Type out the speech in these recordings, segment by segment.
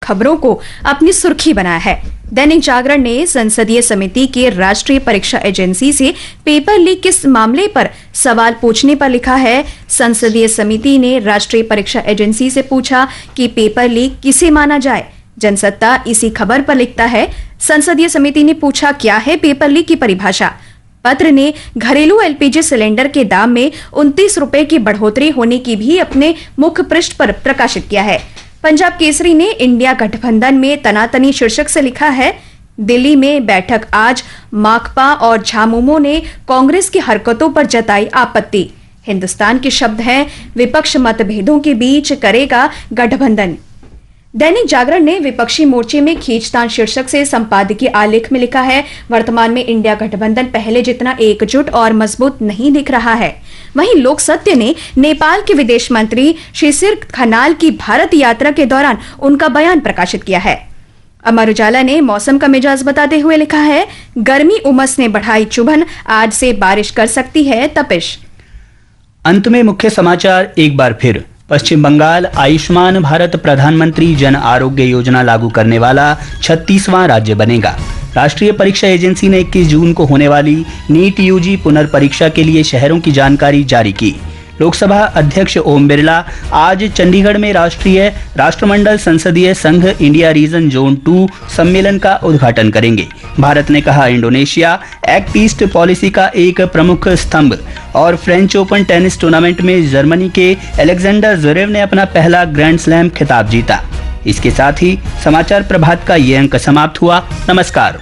खबरों को अपनी सुर्खी बनाया है। दैनिक जागरण ने संसदीय समिति के राष्ट्रीय परीक्षा एजेंसी से पेपर लीक के मामले पर सवाल पूछने पर लिखा है, संसदीय समिति ने राष्ट्रीय परीक्षा एजेंसी से पूछा कि पेपर लीक किसे माना जाए। जनसत्ता इसी खबर पर लिखता है, संसदीय समिति ने पूछा क्या है पेपर लीक की परिभाषा। पत्र ने घरेलू एलपीजी सिलेंडर के दाम में 29 रुपए की बढ़ोतरी होने की भी अपने मुख्य पृष्ठ पर प्रकाशित किया है। पंजाब केसरी ने इंडिया गठबंधन में तनातनी शीर्षक से लिखा है, दिल्ली में बैठक आज, माकपा और झामुमो ने कांग्रेस की हरकतों पर जताई आपत्ति। हिंदुस्तान के शब्द हैं, विपक्ष मतभेदों के बीच करेगा गठबंधन। दैनिक जागरण ने विपक्षी मोर्चे में खींचतान शीर्षक से संपादकीय आलेख में लिखा है, वर्तमान में इंडिया गठबंधन पहले जितना एकजुट और मजबूत नहीं दिख रहा है। वहीं लोक सत्य ने नेपाल के विदेश मंत्री शिशिर खनाल की भारत यात्रा के दौरान उनका बयान प्रकाशित किया है। अमर उजाला ने मौसम का मिजाज बताते हुए लिखा है, गर्मी उमस ने बढ़ाई चुभन, आज से बारिश कर सकती है तपिश। अंत में मुख्य समाचार एक बार फिर। पश्चिम बंगाल आयुष्मान भारत प्रधानमंत्री जन आरोग्य योजना लागू करने वाला 36वां राज्य बनेगा। राष्ट्रीय परीक्षा एजेंसी ने 21 जून को होने वाली नीट यूजी पुनर्परीक्षा के लिए शहरों की जानकारी जारी की। लोकसभा अध्यक्ष ओम बिरला आज चंडीगढ़ में राष्ट्रमंडल संसदीय संघ इंडिया रीजन जोन 2 सम्मेलन का उद्घाटन करेंगे। भारत ने कहा इंडोनेशिया एक्ट ईस्ट पॉलिसी का एक प्रमुख स्तंभ। और फ्रेंच ओपन टेनिस टूर्नामेंट में जर्मनी के अलेक्जेंडर ज़्वेरेव ने अपना पहला ग्रैंड स्लैम खिताब जीता। इसके साथ ही समाचार प्रभात का ये अंक समाप्त हुआ। नमस्कार।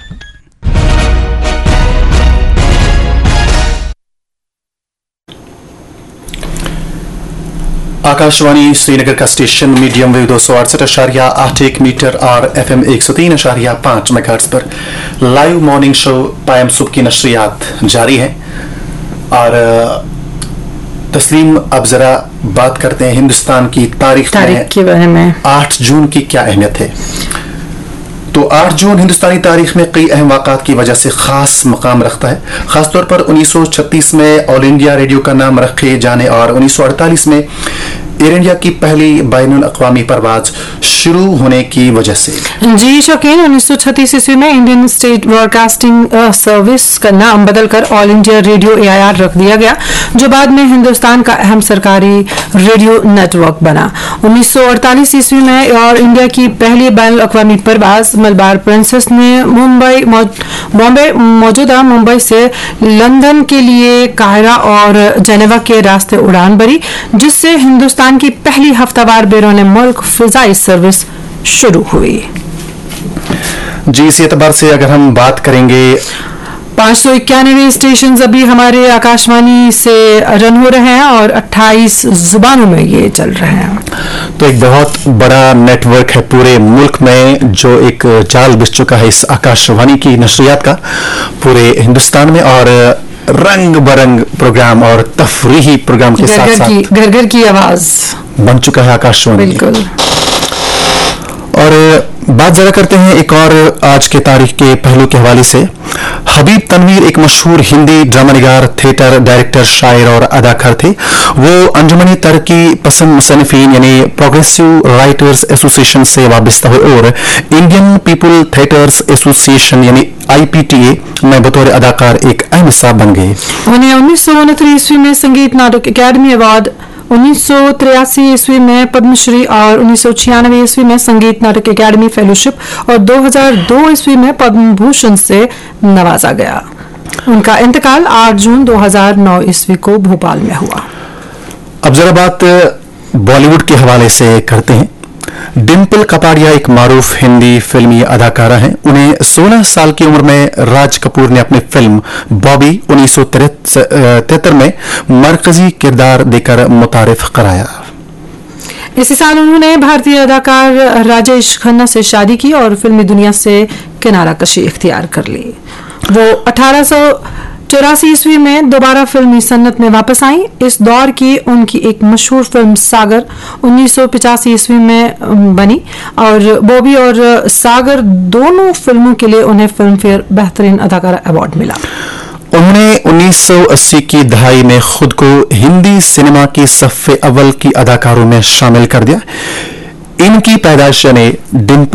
आकाशवाणी श्रीनगर का स्टेशन मीडियम वेव 268.81 मीटर और FM 103.5 मेगाहर्ट्ज पर लाइव मॉर्निंग शो पायम सुबह की नशरियात जारी है। और तस्लीम, अब जरा बात करते हैं हिंदुस्तान की तारीख के बारे में। 8 जून की क्या अहमियत है? तो 8 जून हिंदुस्तानी तारीख में कई अहम वाक़ात की वजह से खास मकाम रखता है। खासतौर पर 1936 में ऑल इंडिया रेडियो का नाम रखे जाने और 1948 में एयर इंडिया की पहली बैनुल अक़वामी परवाज शुरू होने की वजह से। जी शौकीन, 1936 ईस्वी में इंडियन स्टेट ब्रॉडकास्टिंग सर्विस का नाम बदलकर ऑल इंडिया रेडियो AIR रख दिया गया, जो बाद में हिंदुस्तान का अहम सरकारी रेडियो नेटवर्क बना। 1948 ईस्वी में एयर इंडिया की पहली बैनुल अक़वामी परवाज मलबार प्रिंसेस ने मौजूदा मुंबई से लंदन के लिए काहिरा और जेनेवा के रास्ते उड़ान भरी, जिससे हिंदुस्तान की पहली हफ्तावार बैरून मुल्क फिजाई सर्विस शुरू हुई। जी, इस एतबार से अगर हम बात करेंगे, 591 स्टेशन अभी हमारे आकाशवाणी से रन हो रहे हैं और 28 जुबानों में ये चल रहे हैं। तो एक बहुत बड़ा नेटवर्क है पूरे मुल्क में, जो एक जाल बिछ चुका है इस आकाशवाणी की नशरियात का पूरे हिंदुस्तान में। और रंग बरंग प्रोग्राम और तफरीही प्रोग्राम के साथ साथ घर घर की आवाज बन चुका है आकाशवाणी। बिल्कुल। और बात जरा करते हैं एक और आज के तारीख के पहलू के हवाले से। हबीब तनवीर एक मशहूर हिंदी ड्रामा निगार, थिएटर डायरेक्टर, शायर और अदाकार थे। वो अंजुमन तरक्की पसंद मुसन्निफीन यानी प्रोग्रेसिव राइटर्स एसोसिएशन से वाबस्ता हुए और इंडियन पीपल थिएटर्स एसोसिएशन यानी IPTA में बतौर अदाकार एक अहम हिस्सा बन गए। उन्हें 1969 ईस्वी में संगीत नाटक अकादमी अवार्ड, 1983 ईस्वी में पद्मश्री और 1996 ईस्वी में संगीत नाटक अकादमी फेलोशिप और 2002 ईस्वी में पद्म भूषण से नवाजा गया। उनका इंतकाल 8 जून 2009 ईस्वी को भोपाल में हुआ। अब जरा बात बॉलीवुड के हवाले से करते हैं। डिम्पल कपाड़िया एक मारूफ हिंदी फिल्मी अदाकारा हैं। उन्हें 16 साल की उम्र में राज कपूर ने अपनी फिल्म बॉबी 1973 में मरकजी किरदार देकर मुतारिफ कराया। इसी साल उन्होंने भारतीय अदाकार राजेश खन्ना से शादी की और फिल्मी दुनिया से किनारा कशी इख्तियार कर ली। वो 1884 ईस्वी में दोबारा फिल्मी सन्नत में वापस आई। इस दौर की उनकी एक मशहूर फिल्म सागर 1985 ईस्वी में बनी और बॉबी और सागर दोनों फिल्मों के लिए उन्हें फिल्म फेयर बेहतरीन अदाकारा अवार्ड मिला। उन्होंने 1980 की दहाई में खुद को हिंदी सिनेमा की सफ़े अव्वल की अदाकारों में शामिल कर दिया। इनकी पैदाइश यानी डिम्पल